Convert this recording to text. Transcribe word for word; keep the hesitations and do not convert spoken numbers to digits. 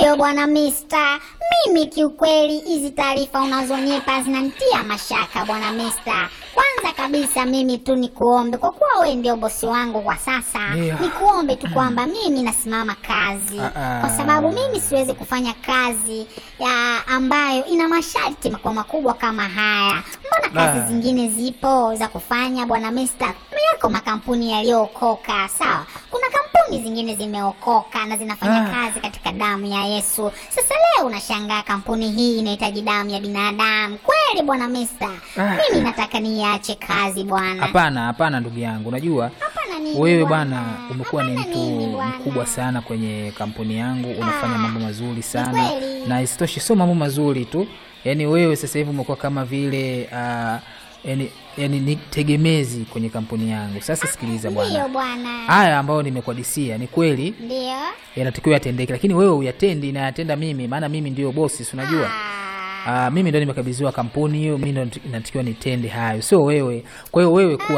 Ndiyo bwana Mister, mimi kiukweli hizi taarifa unazonipa zinanitia mashaka bwana Mister. Kwanza kabisa mimi tu nikuombe, kwa kuwa wewe ndio bosi wangu kwa sasa, yeah. Nikuombe tu kwamba mimi nasimama kazi, uh, uh, kwa sababu mimi siwezi kufanya kazi ya ambayo ina masharti makubwa makubwa kama haya. Mbona kazi uh, zingine zipo za kufanya bwana Mister? Yako makampuni yaliyookoka, sawa? Kuna kampuni zingine zimeokoka na zinafanya ah. kazi katika damu ya Yesu. Sasa leo unashangaa kampuni hii inahitaji damu ya binadamu. Kweli bwana Mister? Ah. Mimi nataka niache kazi bwana. Hapana, hapana ndugu yangu. Unajua wewe bwana umekuwa ni mtu mkubwa sana kwenye kampuni yangu, unafanya mambo mazuri sana. Na isitoshe sio mambo mazuri tu. Yaani wewe sasa hivi umekuwa kama vile uh, yani yani ni tegemezi kwenye kampuni yangu. Sasa sikiliza bwana. Ndio bwana. Haya ambayo nimekuadisia ni kweli. Ndio. Yanatakiwa yatendeke, lakini wewe uyatendi na yatenda mimi, maana mimi ndio bosi, si unajua? Ah, mimi ndio nimekabidhiwa kampuni hiyo, mimi ndio natakiwa nitende hayo. Sio wewe. Kwa hiyo wewe kuwa